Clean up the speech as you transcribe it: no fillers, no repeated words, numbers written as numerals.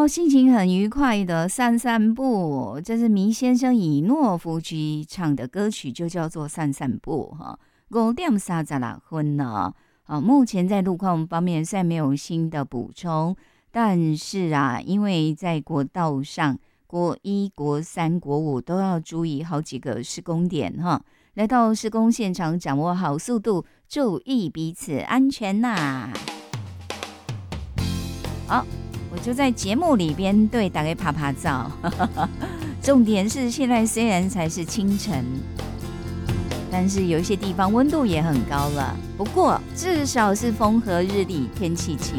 心情很愉快的散散步，这是迷先生以诺夫居唱的歌曲，就叫做散散步哈。5:36了，目前在路况方面虽然没有新的补充，但是啊，因为在国道上国一、国三、国五都要注意好几个施工点哈。来到施工现场，掌握好速度，注意彼此安全呐。好，我就在节目里边对大家拍拍照。重点是现在虽然才是清晨，但是有一些地方温度也很高了。不过至少是风和日丽，天气晴。